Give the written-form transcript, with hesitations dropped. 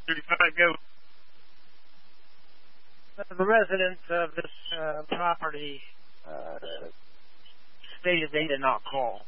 Go. The residents of this property stated they did not call.